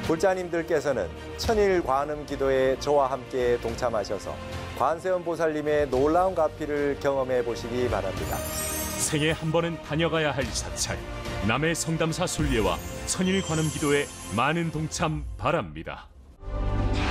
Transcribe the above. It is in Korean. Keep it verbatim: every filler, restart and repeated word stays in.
불자님들께서는 천일 관음 기도에 저와 함께 동참하셔서 관세음 보살님의 놀라운 가피를 경험해 보시기 바랍니다. 생애 한 번은 다녀가야 할 사찰, 남해 성담사 순례와 천일 관음 기도에 많은 동참 바랍니다.